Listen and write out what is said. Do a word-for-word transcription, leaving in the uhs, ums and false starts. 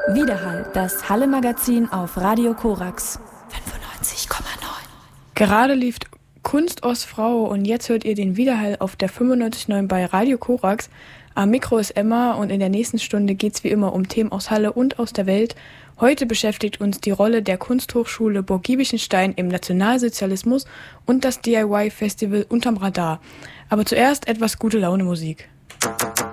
Widerhall, das Halle-Magazin auf Radio Korax fünfundneunzig Komma neun. Gerade lief Kunst aus Frau und jetzt hört ihr den Widerhall auf der fünfundneunzig Komma neun bei Radio Korax. Am Mikro ist Emma und in der nächsten Stunde geht's wie immer um Themen aus Halle und aus der Welt. Heute beschäftigt uns die Rolle der Kunsthochschule Burg Giebichenstein im Nationalsozialismus und das D I Y-Festival Unterm Radar. Aber zuerst etwas gute Laune Musik.